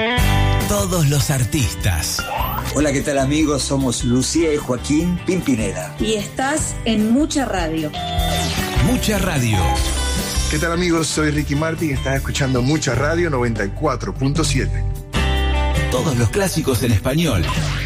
Todos los artistas. Hola, ¿qué tal amigos? Somos Lucía y Joaquín Pimpinela. Y estás en Mucha Radio. Mucha Radio. ¿Qué tal amigos? Soy Ricky Martin y estás escuchando Mucha Radio 94.7. Todos los clásicos en español.